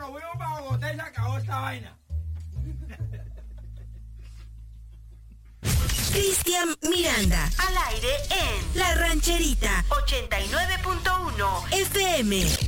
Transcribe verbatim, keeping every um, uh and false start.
nos fuimos para Bogotá y se acabó esta vaina. Cristian Miranda, al aire en La Rancherita, ochenta y nueve punto uno F M.